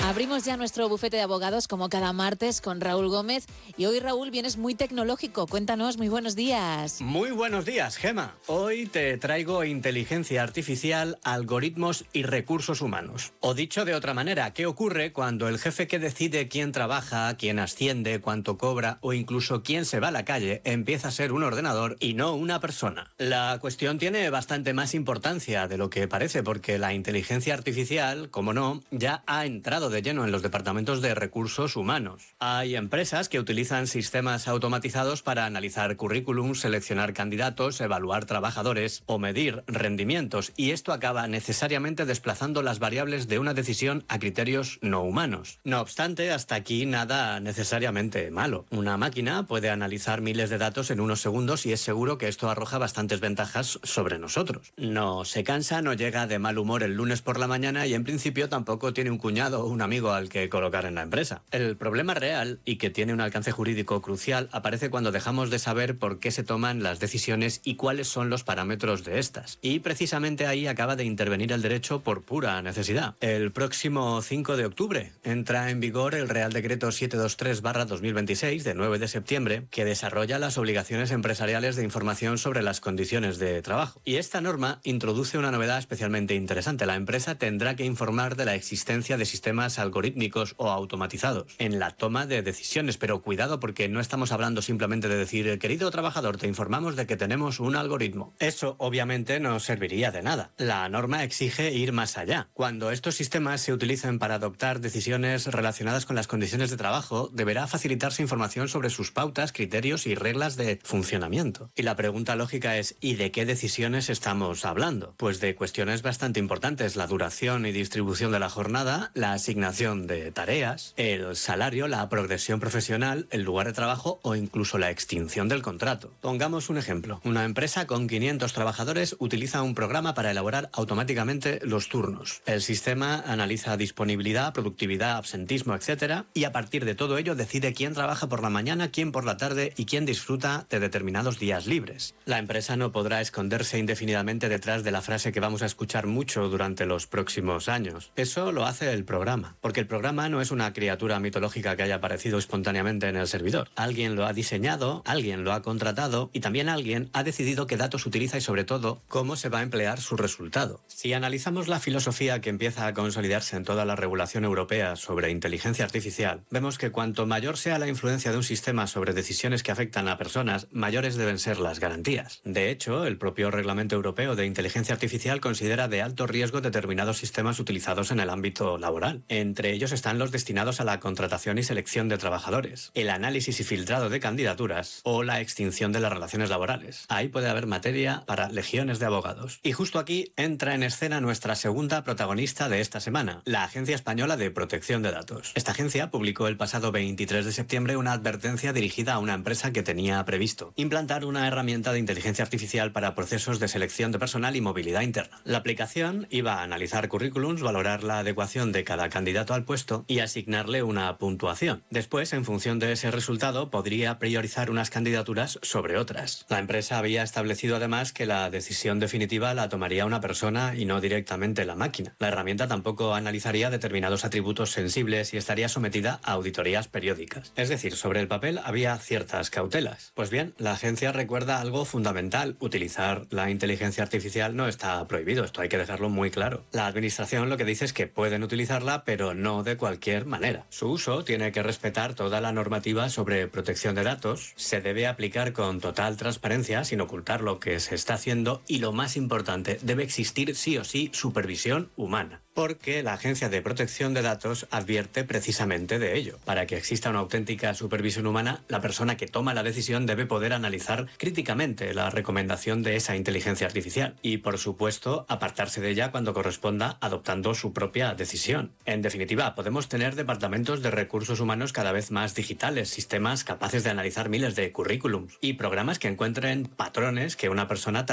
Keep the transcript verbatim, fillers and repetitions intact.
Abrimos ya nuestro bufete de abogados como cada martes con Raúl Gómez. Y hoy, Raúl, vienes muy tecnológico. Cuéntanos, muy buenos días. Muy buenos días, Gema. Hoy te traigo inteligencia artificial, algoritmos y recursos humanos. O dicho de otra manera, ¿qué ocurre cuando el jefe que decide quién trabaja, quién asciende, cuánto cobra o incluso quién se va a la calle empieza a ser un ordenador y no una persona? La cuestión tiene bastante más importancia de lo que parece, porque la inteligencia artificial, como no, ya ha entrado de lleno en los departamentos de recursos humanos. Hay empresas que utilizan sistemas automatizados para analizar currículums, seleccionar candidatos, evaluar trabajadores o medir rendimientos, y esto acaba necesariamente desplazando las variables de una decisión a criterios no humanos. No obstante, hasta aquí nada necesariamente malo. Una máquina puede analizar miles de datos en unos segundos y es seguro que esto arroja bastantes ventajas sobre nosotros. No se cansa, no llega de mal humor el lunes por la mañana y en principio tampoco tiene un cuñado o un amigo al que colocar en la empresa. El problema real, y que tiene un alcance jurídico crucial, aparece cuando dejamos de saber por qué se toman las decisiones y cuáles son los parámetros de estas. Y precisamente ahí acaba de intervenir el derecho por pura necesidad. El próximo cinco de octubre entra en vigor el Real Decreto setecientos veintitrés barra dos mil veintiséis de nueve de septiembre, que desarrolla las obligaciones empresariales de información sobre las condiciones de trabajo. Y esta norma introduce una novedad especialmente interesante. La empresa tendrá que informar de la existencia de sistemas algorítmicos o automatizados en la toma de decisiones, pero cuidado, porque no estamos hablando simplemente de decir: querido trabajador, te informamos de que tenemos un algoritmo. Eso obviamente no serviría de nada. La norma exige ir más allá. Cuando estos sistemas se utilicen para adoptar decisiones relacionadas con las condiciones de trabajo, deberá facilitarse información sobre sus pautas, criterios y reglas de funcionamiento. Y la pregunta lógica es: ¿y de qué decisiones estamos hablando? Pues de cuestiones bastante importantes: la duración y distribución de la jornada, la asignación de tareas, el salario, la progresión profesional, el lugar de trabajo o incluso la extinción del contrato. Pongamos un ejemplo. Una empresa con quinientos trabajadores utiliza un programa para elaborar automáticamente los turnos. El sistema analiza disponibilidad, productividad, absentismo, etcétera, y a partir de todo ello decide quién trabaja por la mañana, quién por la tarde y quién disfruta de determinados días libres. La empresa no podrá esconderse indefinidamente detrás de la frase que vamos a escuchar mucho durante los próximos años: eso lo hace el programa. Porque el programa no es una criatura mitológica que haya aparecido espontáneamente en el servidor. Alguien lo ha diseñado, alguien lo ha contratado y también alguien ha decidido qué datos utiliza y, sobre todo, cómo se va a emplear su resultado. Si analizamos la filosofía que empieza a consolidarse en toda la regulación europea sobre inteligencia artificial, vemos que cuanto mayor sea la influencia de un sistema sobre decisiones que afectan a personas, mayores deben ser las garantías. De hecho, el propio Reglamento Europeo de Inteligencia Artificial considera de alto riesgo determinados sistemas utilizados en el ámbito laboral. Entre ellos están los destinados a la contratación y selección de trabajadores, el análisis y filtrado de candidaturas o la extinción de las relaciones laborales. Ahí puede haber materia para legiones de abogados. Y justo aquí entra en escena nuestra segunda protagonista de esta semana, la Agencia Española de Protección de Datos. Esta agencia publicó el pasado veintitrés de septiembre una advertencia dirigida a una empresa que tenía previsto implantar una herramienta de inteligencia artificial para procesos de selección de personal y movilidad interna. La aplicación iba a analizar currículums, valorar la adecuación de cada candidato al puesto y asignarle una puntuación. Después, en función de ese resultado, podría priorizar unas candidaturas sobre otras. La empresa había establecido además que la decisión definitiva la tomaría una persona y no directamente la máquina. La herramienta tampoco analizaría determinados atributos sensibles y estaría sometida a auditorías periódicas. Es decir, sobre el papel había ciertas cautelas. Pues bien, la agencia recuerda algo fundamental: utilizar la inteligencia artificial no está prohibido, esto hay que dejarlo muy claro. La administración lo que dice es que pueden utilizarla, pero no de cualquier manera. Su uso tiene que respetar toda la normativa sobre protección de datos, se debe aplicar con total transparencia, sin ocultar lo que se está haciendo, y lo más importante, debe existir sí o sí supervisión humana. Porque la Agencia de Protección de Datos advierte precisamente de ello. Para que exista una auténtica supervisión humana, la persona que toma la decisión debe poder analizar críticamente la recomendación de esa inteligencia artificial y, por supuesto, apartarse de ella cuando corresponda, adoptando su propia decisión. En definitiva, podemos tener departamentos de recursos humanos cada vez más digitales, sistemas capaces de analizar miles de currículums y programas que encuentren patrones que una persona